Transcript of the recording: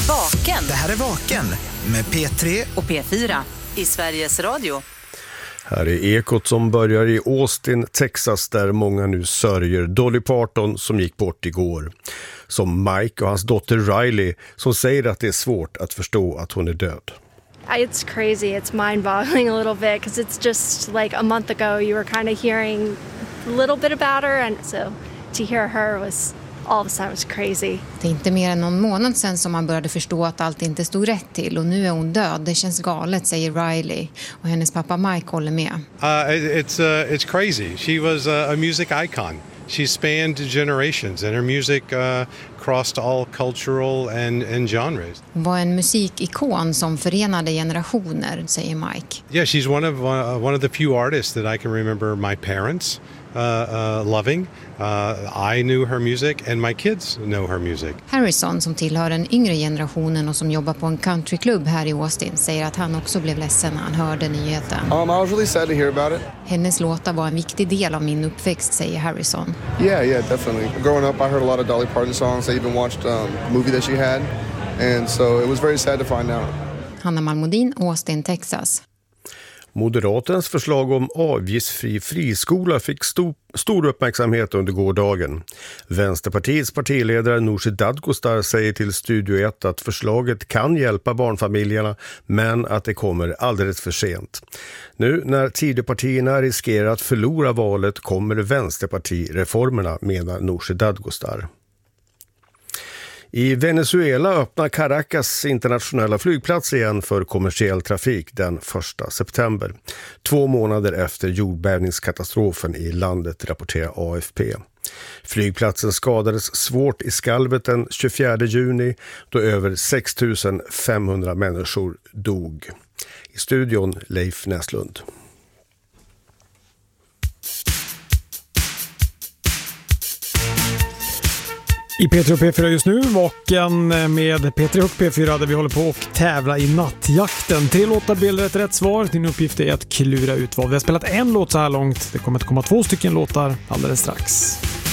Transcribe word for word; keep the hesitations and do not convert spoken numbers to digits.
Vaken. Det här är Vaken med P tre och P fyra i Sveriges Radio. Här är Ekot som börjar i Austin, Texas, där många nu sörjer Dolly Parton som gick bort igår. Som Mike och hans dotter Riley som säger att det är svårt att förstå att hon är död. It's crazy. It's mind-boggling a little bit because it's just like a month ago you were kind of hearing a little bit about her, and so to hear her was all of a sudden was crazy. Det är inte mer än någon månad sedan som man började förstå att allt inte stod rätt till, och nu är hon död. Det känns galet, säger Riley, och hennes pappa Mike håller med. Uh, it's uh, it's crazy. She was a, a music icon. She spanned generations and her music uh, crossed all cultural and, and genres. Hon var en musikikon som förenade generationer, säger Mike. Yeah, she's one of uh, one of the few artists that I can remember my parents uh, uh, loving. Uh, I knew her music and my kids know her music. Harrison, som tillhör den yngre generationen och som jobbar på en countryklubb här i Austin, säger att han också blev ledsen när han hörde nyheten. Um, I was really sad to hear about it. Hennes låtar var en viktig del av min uppväxt, säger Harrison. Yeah, yeah, definitely. Growing up, I heard a lot of Dolly Parton songs. I even watched um, a movie that she had. And so it was very sad to find out. Hanna Malmodin, Austin, Texas. Moderaternas förslag om avgiftsfri friskola fick stor, stor uppmärksamhet under gårdagen. Vänsterpartiets partiledare Nooshi Dadgostar säger till Studio ett att förslaget kan hjälpa barnfamiljerna, men att det kommer alldeles för sent. Nu när Tidöpartierna riskerar att förlora valet kommer vänsterpartireformerna, menar Nooshi Dadgostar. I Venezuela öppnar Caracas internationella flygplats igen för kommersiell trafik den första september. Två månader efter jordbävningskatastrofen i landet, rapporterar A F P. Flygplatsen skadades svårt i skalvet den tjugofjärde juni då över sex tusen femhundra människor dog. I studion Leif Näslund. I P tre och P fyra just nu, Vaken med P tre och P fyra där vi håller på och tävla i nattjakten. Tre låtar, bilder, ett rätt svar. Din uppgift är att klura ut vad. Vi har spelat en låt så här långt. Det kommer att komma två stycken låtar alldeles strax.